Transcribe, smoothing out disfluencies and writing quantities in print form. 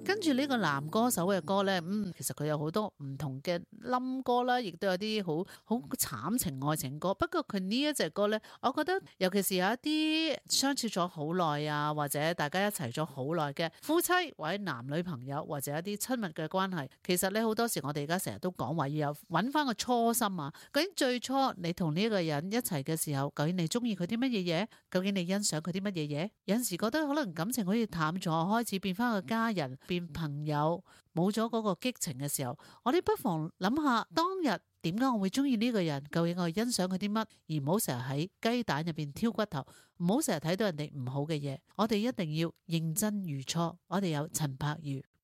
跟住呢個男歌手嘅歌呢，其實佢有好多唔同嘅冧歌啦，亦都有啲好慘情愛情歌。不過佢呢一隻歌呢，我覺得尤其是有一啲相處咗好耐啊，或者大家一齊咗好耐嘅夫妻或者男女朋友，或者一啲親密嘅關係，其實呢，好多時我哋而家成日都講話要有揾翻個初心啊。究竟最初你同呢個人一齊嘅時候，究竟你中意佢啲乜嘢嘢？究竟你欣賞佢啲乜嘢嘢？有陣時覺得可能感情好似淡咗，開始變翻個家人，變朋友，冇咗嗰個激情嘅時候，我哋不妨諗下當日點解我會中意呢個人？究竟我欣賞佢啲乜？而唔好成日喺雞蛋入邊挑骨頭，唔好成日睇到人哋唔好嘅嘢。我哋一定要認真如初。我哋有陳柏宇。